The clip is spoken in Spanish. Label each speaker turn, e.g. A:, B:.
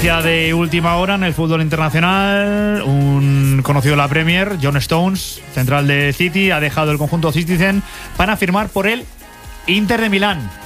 A: Noticia de última hora en el fútbol internacional. Un conocido de la Premier, John Stones, central de City, ha dejado el conjunto Citizen para firmar por el Inter de Milán.